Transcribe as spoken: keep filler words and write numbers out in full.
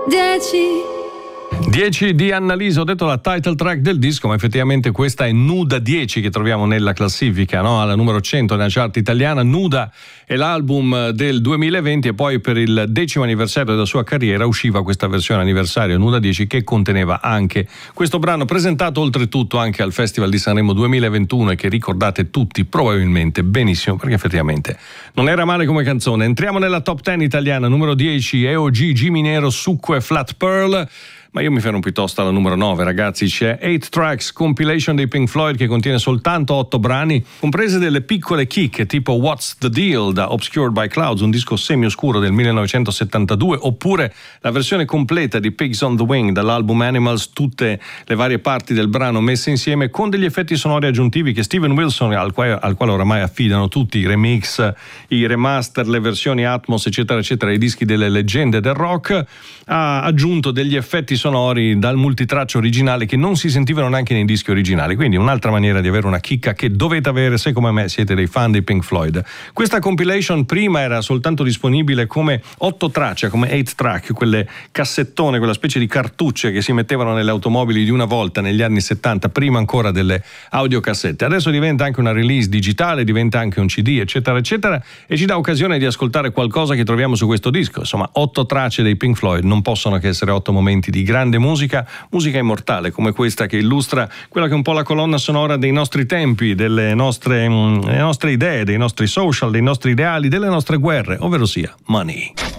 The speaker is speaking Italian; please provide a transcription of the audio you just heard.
dieci dieci di Annalisa, ho detto la title track del disco, ma effettivamente questa è Nuda dieci che troviamo nella classifica, no? Alla numero cento nella chart italiana. Nuda è l'album del duemilaventi e poi per il decimo anniversario della sua carriera usciva questa versione anniversario Nuda dieci che conteneva anche questo brano, presentato oltretutto anche al Festival di Sanremo duemilaventuno e che ricordate tutti probabilmente benissimo perché effettivamente non era male come canzone. Entriamo nella top dieci italiana, numero dieci E O G, Jimmy Nero, Succo e Flat Pearl. Ma io mi fermo piuttosto alla numero nove, ragazzi. C'è eight Tracks Compilation dei Pink Floyd che contiene soltanto otto brani, comprese delle piccole chicche tipo What's the Deal da Obscured by Clouds, un disco semi-oscuro del millenovecentosettantadue, oppure la versione completa di Pigs on the Wing dall'album Animals, tutte le varie parti del brano messe insieme con degli effetti sonori aggiuntivi che Steven Wilson, al quale, al quale oramai affidano tutti i remix, i remaster, le versioni Atmos eccetera eccetera, i dischi delle leggende del rock, ha aggiunto degli effetti sonori dal multitraccia originale che non si sentivano neanche nei dischi originali, quindi un'altra maniera di avere una chicca che dovete avere se come me siete dei fan dei Pink Floyd. Questa compilation prima era soltanto disponibile come otto tracce, come eight track, quelle cassettone, quella specie di cartucce che si mettevano nelle automobili di una volta negli anni settanta, prima ancora delle audiocassette. Adesso diventa anche una release digitale, diventa anche un C D eccetera eccetera e ci dà occasione di ascoltare qualcosa che troviamo su questo disco. Insomma, otto tracce dei Pink Floyd non possono che essere otto momenti di grande musica, musica immortale come questa che illustra quella che è un po' la colonna sonora dei nostri tempi, delle nostre, delle nostre idee, dei nostri social, dei nostri ideali, delle nostre guerre, ovvero sia Money.